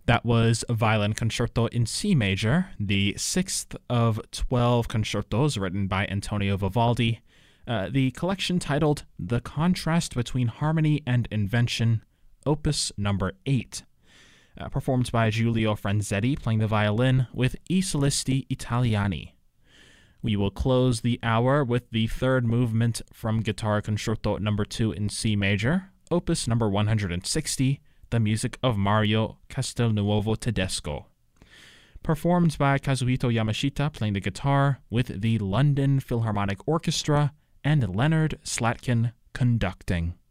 That was a Violin Concerto in C major, the sixth of 12 concertos written by Antonio Vivaldi. The collection titled The Contrast Between Harmony and Invention, Opus number 8. Performed by Giulio Franzetti playing the violin with I Solisti Italiani. We will close the hour with the third movement from Guitar Concerto number 2 in C major, Opus number 160, the music of Mario Castelnuovo Tedesco. Performed by Kazuhito Yamashita playing the guitar with the London Philharmonic Orchestra and Leonard Slatkin conducting.